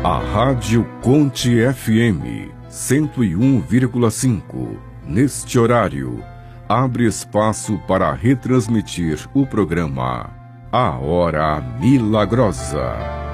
A Rádio Conte FM 101,5, neste horário, abre espaço para retransmitir o programa A Hora Milagrosa.